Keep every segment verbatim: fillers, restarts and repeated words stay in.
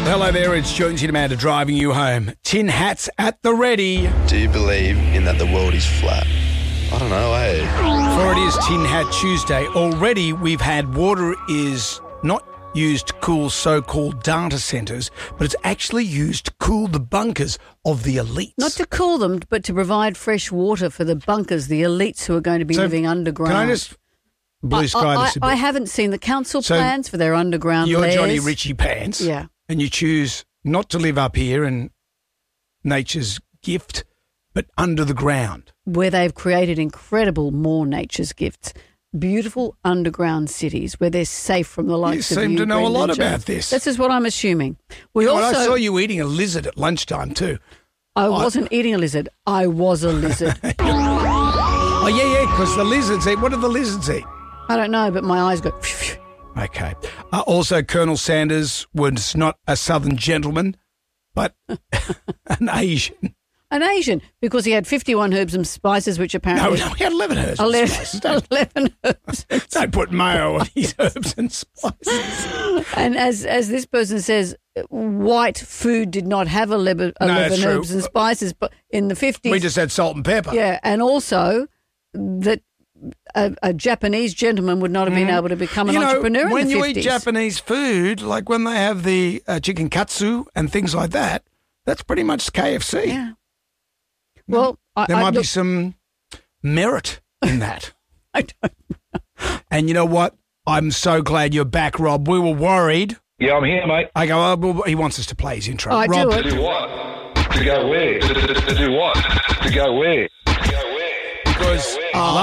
Hello there, it's Jonesy and Amanda driving you home. Tin hats at the ready. Do you believe in that the world is flat? I don't know, eh? For it is Tin Hat Tuesday. Already we've had water is not used to cool so-called data centres, but it's actually used to cool the bunkers of the elites. Not to cool them, but to provide fresh water for the bunkers, the elites who are going to be So, living underground. Can I just blue sky I, this a bit? I, I haven't seen the council So plans for their underground You're lairs. Johnny Ritchie Pants. Yeah. And you choose not to live up here in nature's gift, but under the ground. Where they've created incredible more nature's gifts. Beautiful underground cities where they're safe from the likes You of seem you, to know a Brendan lot Jones. about this. This is what I'm assuming. We You know, also. I saw you eating a lizard at lunchtime too. I wasn't eating a lizard. I was a lizard. Oh, yeah, yeah, because the lizards eat. What do the lizards eat? I don't know, but my eyes go. Okay. Uh, also, Colonel Sanders was not a Southern gentleman, but an Asian. An Asian, because he had fifty-one herbs and spices, which No, apparently. no, he had eleven herbs and eleven, spices. Don't, eleven herbs. don't put mayo on his herbs and spices. And as as this person says, white food did not have eleven, No, eleven that's true. herbs and spices, but in the fifties. We just had salt and pepper. Yeah, and also that a, a Japanese gentleman would not have been able to become an You know, entrepreneur when in the you fifties. eat Japanese food, like when they have the uh, chicken katsu and things like that, that's pretty much K F C. Yeah. Well, I, There I, might be look, some merit in that. I don't know. And you know what? I'm so glad you're back, Rob. We were worried. Yeah, I'm here, mate. I go, oh, well, he wants us to play his intro. Oh, I Rob, do To it. do what? To go where? To, to, to do what? To go where? To go where? because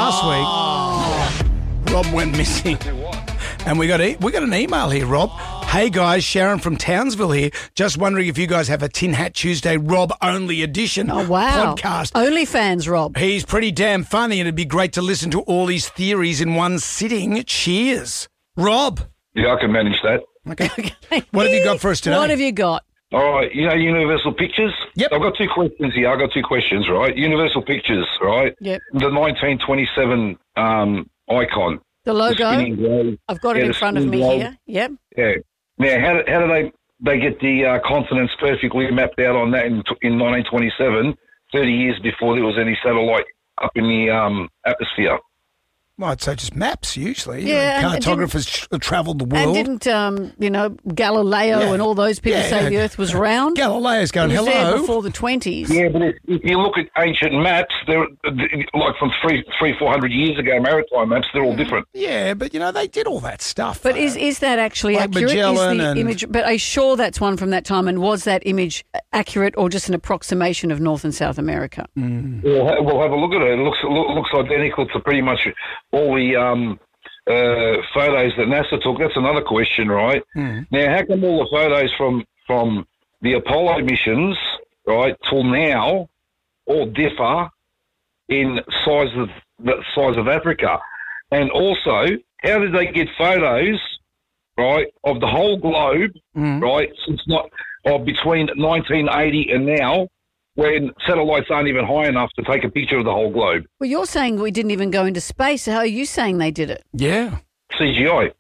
last week Rob went missing. To what? And we got e- we got an email here, Rob. Hey guys, Sharon from Townsville here. Just wondering if you guys have a Tin Hat Tuesday Rob only edition Oh, wow. podcast. OnlyFans, Rob. He's pretty damn funny, and it'd be great to listen to all his theories in one sitting. Cheers, Rob. Yeah, I can manage that. Okay. What have you got for us today? What have you got? All right, you know Universal Pictures? Yep. I've got two questions here. I've got two questions, right? Universal Pictures, right? Yep. The nineteen twenty-seven um, icon. The The logo. spinning globe. I've got it Yeah, in the front of spinning me globe. here. Yep. Yeah. Now, how do, how do they they get the uh, continents perfectly mapped out on that in, in nineteen twenty-seven, thirty years before there was any satellite up in the um, atmosphere? Well, I'd say just maps usually. Yeah, You know, and- cartographers tr- travelled the And world. didn't, um, you know, Galileo Yeah. and all those people Yeah, say yeah. the Earth was round? Galileo's going, It was there hello. before the twenties. Yeah, but if, if you look at ancient maps, they're like from three, three, four hundred years ago, maritime maps, they're all different. Yeah, but you know they did all that stuff. But though. is is that actually Like accurate? Magellan is the and- image? But are you sure that's one from that time? And was that image accurate or just an approximation of North and South America? We'll, ha- we'll have a look at it. It looks it loo- looks identical to pretty much all the um, uh, photos that NASA took. That's another question, right? Now, how come all the photos from from the Apollo missions, right, till now, all differ in size of the size of Africa? And also, how did they get photos, right, of the whole globe, right, since not of between nineteen eighty and now, when satellites aren't even high enough to take a picture of the whole globe? Well, you're saying we didn't even go into space. How are you saying they did it? Yeah. C G I.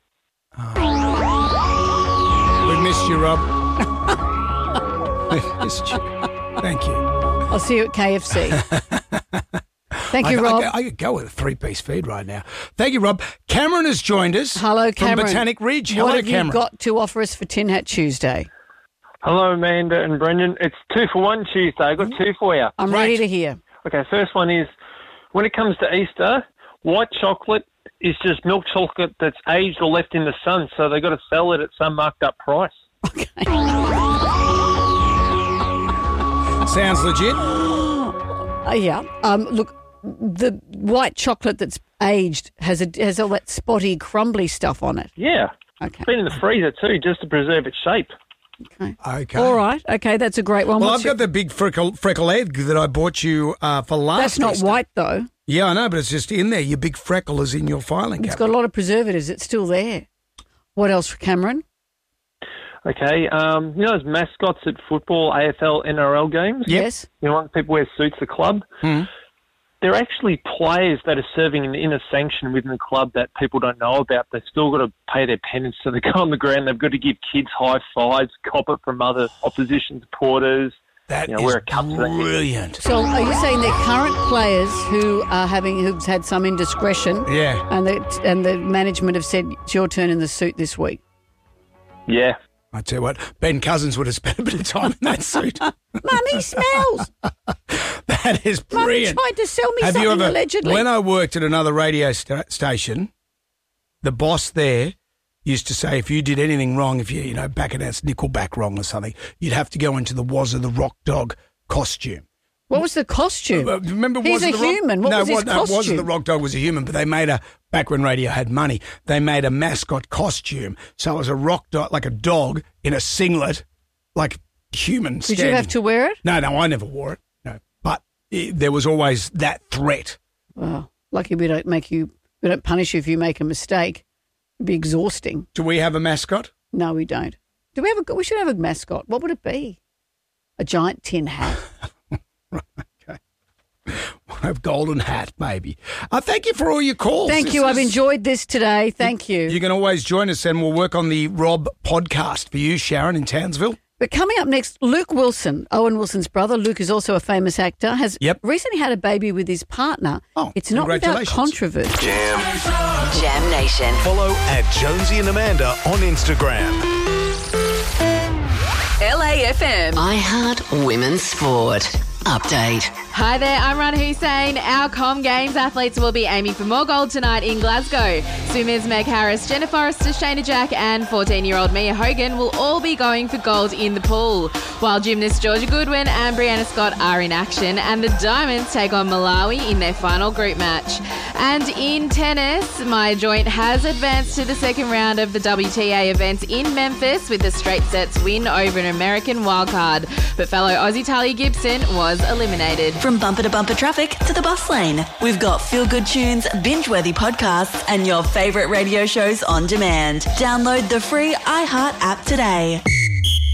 We missed you, Rob. We missed you. Thank you. I'll see you at K F C. Thank you, I, Rob. I, I could go with a three-piece feed right now. Thank you, Rob. Cameron has joined us. Hello, Cameron. From Botanic Ridge. Hello, what have Cameron. you got to offer us for Tin Hat Tuesday? Hello, Amanda and Brendan. It's two for one Tuesday. I've got two for you. I'm Right. ready to hear. Okay, first one is, when it comes to Easter, white chocolate is just milk chocolate that's aged or left in the sun, so they've got to sell it at some marked up price. Sounds legit. Uh, yeah. Um, look, the white chocolate that's aged has a, has all that spotty, crumbly stuff on it. Yeah. Okay. It's been in the freezer too, just to preserve its shape. Okay. Okay. All right. Okay, that's a great one. Well, What's I've your- got the big freckle, freckle egg that I bought you uh, for last That's not Easter. white, though. Yeah, I know, but it's just in there. Your big freckle is in your filing It's cabinet. got a lot of preservatives. It's still there. What else for Cameron? Okay, um, you know those mascots at football, A F L, N R L games? Yep. Yes. You know, when people wear suits at club? Mhm. there are actually players that are serving an inner sanction within the club that people don't know about. They've still got to pay their penance, so they go on the ground. They've got to give kids high fives, cop it from other opposition supporters. That you know, is wear a cup to their head. brilliant. So are you saying they're current players who are having who've had some indiscretion? Yeah. And the and the management have said it's your turn in the suit this week. Yeah. I tell you what, Ben Cousins would have spent a bit of time in that suit. Mummy smells. That is Mummy brilliant. tried to sell me Have something you ever, allegedly. when I worked at another radio sta- station, the boss there used to say if you did anything wrong, if you, you know, back announced Nickelback wrong or something, you'd have to go into the Wazza the Rock Dog costume. What was the costume? Uh, remember, He's Wazza a the Rock- human. What no, was his what, no, Wazza costume? the Rock Dog was a human, but they made a, back when radio had money, they made a mascot costume. So it was a rock dog, like a dog in a singlet, like human Did standing. you have to wear it? No, no, I never wore it. No, but it, there was always that threat. Well, lucky we don't make you, we don't punish you if you make a mistake. It'd be exhausting. Do we have a mascot? No, we don't. Do we have a? We should have a mascot. What would it be? A giant tin hat. Right, okay. We'll have golden hat, maybe. Uh, thank you for all your calls. Thank This you. I've is- enjoyed this today. Thank you. You can always join us and we'll work on the Rob podcast for you, Sharon, in Townsville. But coming up next, Luke Wilson, Owen Wilson's brother. Luke is also a famous actor, has Yep. recently had a baby with his partner. Oh, it's not without congratulations. controversy. Jam Nation. Follow at Jonesy and Amanda on Instagram. L A F M. I Heart Women's Sport. Update. Hi there, I'm Rana Hussein. Our Com Games athletes will be aiming for more gold tonight in Glasgow. Swimmers Meg Harris, Jenna Forrester, Shayna Jack and fourteen-year-old Mia Hogan will all be going for gold in the pool, while gymnasts Georgia Goodwin and Brianna Scott are in action, and the Diamonds take on Malawi in their final group match. And in tennis, Maya Joint has advanced to the second round of the W T A event in Memphis with a straight sets win over an American wildcard, but fellow Aussie Talia Gibson was eliminated. From bumper to bumper traffic to the bus lane, we've got feel-good tunes, binge-worthy podcasts, and your favourite radio shows on demand. Download the free iHeart app today.